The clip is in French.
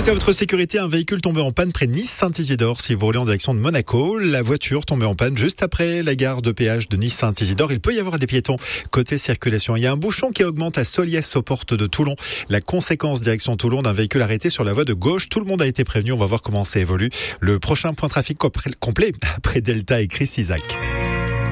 Côté à votre sécurité, un véhicule tombé en panne près de Nice-Saint-Isidore. Si vous roulez en direction de Monaco, la voiture tombée en panne juste après la gare de péage de Nice-Saint-Isidore. Il peut y avoir des piétons côté circulation. Il y a un bouchon qui augmente à Soliès aux portes de Toulon. La conséquence direction Toulon d'un véhicule arrêté sur la voie de gauche. Tout le monde a été prévenu. On va voir comment ça évolue. Le prochain point trafic complet après Delta et Chris Isaac.